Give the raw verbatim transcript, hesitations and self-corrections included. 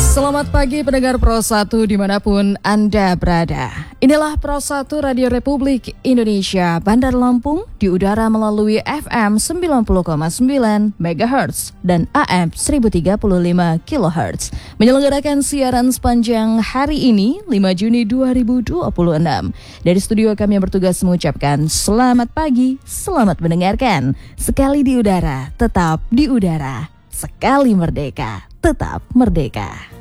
Selamat pagi pendengar Pro satu dimanapun Anda berada. Inilah Pro satu Radio Republik Indonesia Bandar Lampung di udara melalui F M sembilan puluh koma sembilan megahertz dan A M seribu tiga puluh lima kilohertz. Menyelenggarakan siaran sepanjang hari ini lima Juni dua ribu dua puluh enam. Dari studio kami yang bertugas mengucapkan selamat pagi, selamat mendengarkan. Sekali di udara, tetap di udara. Sekali merdeka, tetap merdeka.